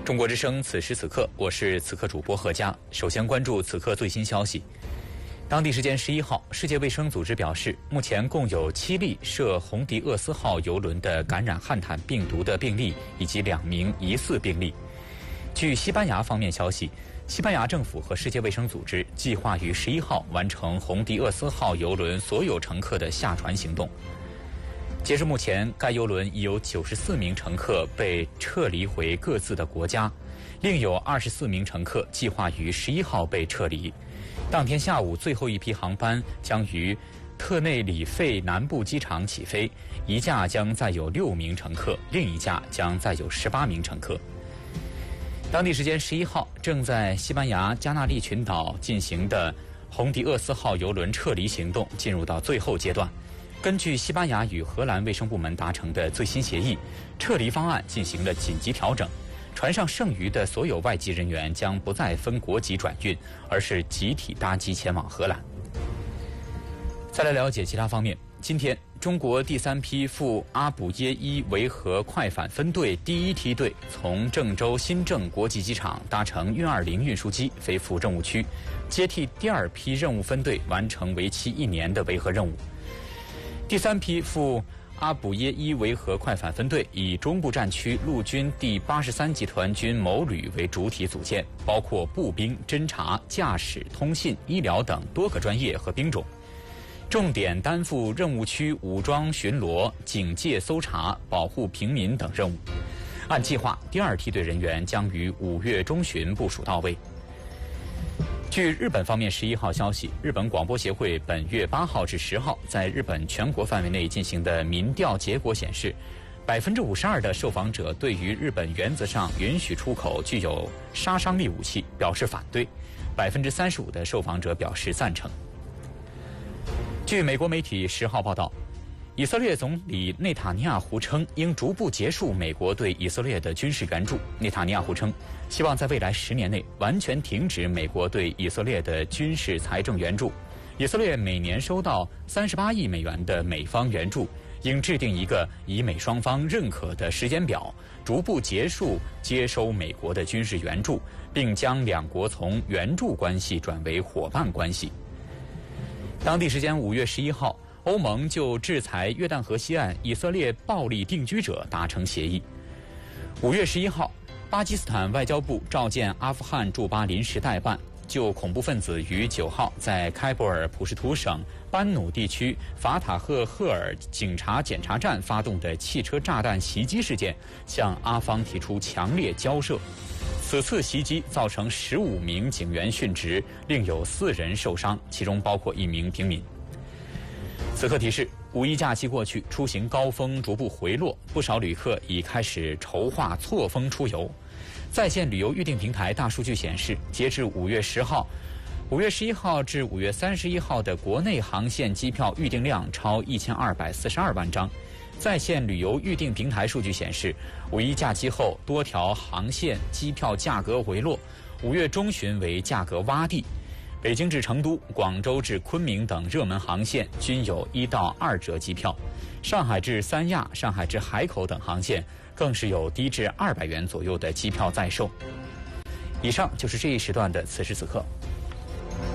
中国之声，此时此刻，我是此刻主播贺佳。首先关注此刻最新消息。当地时间11号，世界卫生组织表示，目前共有7例涉洪迪厄斯号邮轮的感染汉坦病毒的病例，以及2名疑似病例。据西班牙方面消息，西班牙政府和世界卫生组织计划于11号完成洪迪厄斯号邮轮所有乘客的下船行动。截至目前，该邮轮已有94名乘客被撤离回各自的国家，另有24名乘客计划于11号被撤离。当天下午，最后一批航班将于特内里费南部机场起飞，一架将载有6名乘客，另一架将载有18名乘客。当地时间11号，正在西班牙加那利群岛进行的洪迪厄斯号邮轮撤离行动进入到最后阶段。根据西班牙与荷兰卫生部门达成的最新协议，撤离方案进行了紧急调整。船上剩余的所有外籍人员将不再分国籍转运，而是集体搭机前往荷兰。再来了解其他方面。今天，中国第3批赴阿卜耶伊维和快返分队第1梯队从郑州新郑国际机场搭乘运20运输机飞赴任务区，接替第2批任务分队完成为期1年的维和任务。第3批赴阿卜耶伊维和快返分队以中部战区陆军第83集团军某旅为主体组建，包括步兵、侦察、驾驶、通信、医疗等多个专业和兵种，重点担负任务区武装巡逻、警戒搜查、保护平民等任务。按计划，第2梯队人员将于5月中旬部署到位。据日本方面11号消息，日本广播协会本月8号至10号在日本全国范围内进行的民调结果显示，52%的受访者对于日本原则上允许出口具有杀伤力武器表示反对，35%的受访者表示赞成。据美国媒体10号报道，以色列总理内塔尼亚胡称应逐步结束美国对以色列的军事援助。内塔尼亚胡称，希望在未来10年内完全停止美国对以色列的军事财政援助。以色列每年收到38亿美元的美方援助，应制定一个以美双方认可的时间表，逐步结束接收美国的军事援助，并将两国从援助关系转为伙伴关系。当地时间5月11号，欧盟就制裁约旦河西岸以色列暴力定居者达成协议。5月11号，巴基斯坦外交部召见阿富汗驻巴临时代办，就恐怖分子于9号在开伯尔普什图省班努地区法塔赫尔警察检查站发动的汽车炸弹袭击事件，向阿方提出强烈交涉。此次袭击造成15名警员殉职，另有4人受伤，其中包括1名平民。此刻提示，五一假期过去，出行高峰逐步回落，不少旅客已开始筹划错峰出游。在线旅游预订平台大数据显示，截至5月10号、5月11号至5月31号的国内航线机票预订量超1242万张。在线旅游预订平台数据显示，五一假期后多条航线机票价格回落，5月中旬为价格洼地。北京至成都、广州至昆明等热门航线均有1到2折机票，上海至三亚、上海至海口等航线更是有低至200元左右的机票在售。以上就是这一时段的此时此刻。